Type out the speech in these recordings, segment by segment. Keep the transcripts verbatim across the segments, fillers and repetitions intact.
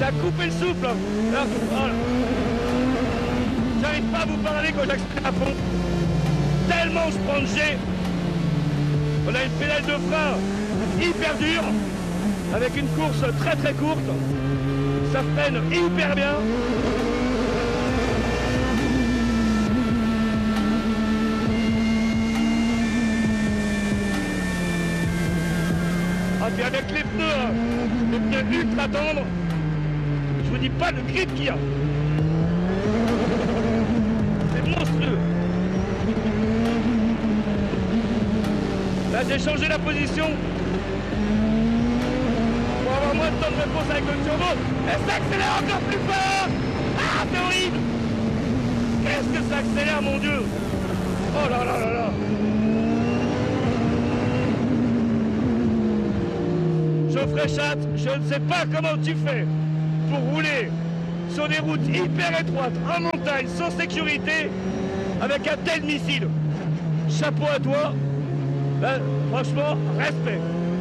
Ça a coupé le souffle. Là, voilà. J'arrive pas à vous parler quand j'accélère à fond. Tellement je prends de G. On a une pédale de frein hyper dure, avec une course très très courte. Ça freine hyper bien. Ah, puis avec les pneus, hein, les pneus ultra tendres, je vous dis pas le grip qu'il y a. C'est monstrueux. Là, j'ai changé la position pour avoir moins de temps de réponse avec le turbo. Et ça accélère encore plus fort. Ah, c'est horrible. Qu'est-ce que ça accélère, mon Dieu. Oh là là là là. Geoffrey Chat, je ne sais pas comment tu fais pour rouler sur des routes hyper étroites, en montagne, sans sécurité, avec un tel missile. Chapeau à toi. Là, franchement, respect.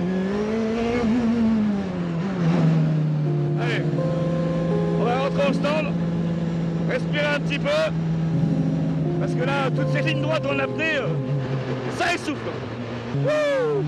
Allez, on va rentrer au stand, respirer un petit peu, parce que là, toutes ces lignes droites en apnée, euh, ça essouffle. Wouh!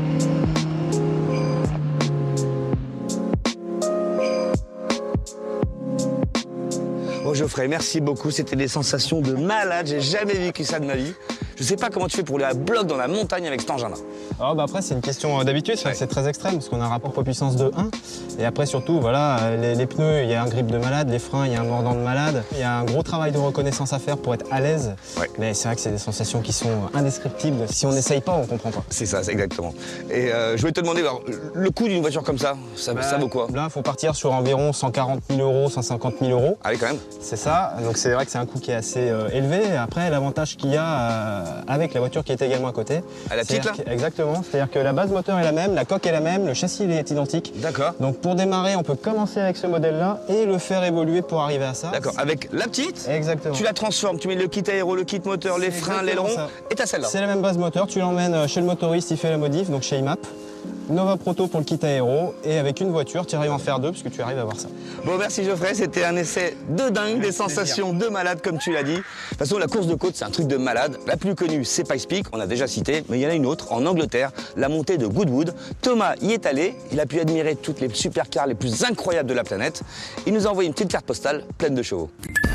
Bon Geoffrey, merci beaucoup, c'était des sensations de malade, j'ai jamais vécu ça de ma vie. Je sais pas comment tu fais pour rouler à bloc dans la montagne avec cet engin-là. Alors bah après c'est une question d'habitude, c'est vrai que c'est très extrême parce qu'on a un rapport poids-puissance de un. Et après surtout, voilà, les, les pneus, il y a un grip de malade, les freins, il y a un mordant de malade. Il y a un gros travail de reconnaissance à faire pour être à l'aise. Ouais. Mais c'est vrai que c'est des sensations qui sont indescriptibles. Si on n'essaye pas, on comprend pas. C'est ça, c'est exactement. Et euh, je voulais te demander, alors, le coût d'une voiture comme ça, ça, bah, ça vaut quoi? Là, il faut partir sur environ cent quarante mille euros, cent cinquante mille euros. Ah oui, quand même. C'est ça, donc c'est vrai que c'est un coût qui est assez euh, élevé. Après, l'avantage qu'il y a euh, avec la voiture qui est également à côté. À la petite là? Exactement, c'est-à-dire que la base moteur est la même, la coque est la même, le châssis il est identique. D'accord. Donc pour démarrer, on peut commencer avec ce modèle-là et le faire évoluer pour arriver à ça. D'accord, avec la petite, exactement. Tu la transformes, tu mets le kit aéro, le kit moteur, les freins, l'aileron, et t'as celle-là. C'est la même base moteur, tu l'emmènes chez le motoriste, il fait la modif, donc chez I M A P. Nova Proto pour le kit aéro, et avec une voiture, tu arrives à en faire deux, parce que tu arrives à voir ça. Bon, merci Geoffrey, c'était un essai de dingue, des sensations de malade, comme tu l'as dit. De toute façon, la course de côte, c'est un truc de malade. La plus connue, c'est Pikes Peak, on a déjà cité, mais il y en a une autre, en Angleterre, la montée de Goodwood. Thomas y est allé, il a pu admirer toutes les supercars les plus incroyables de la planète. Il nous a envoyé une petite carte postale pleine de chevaux.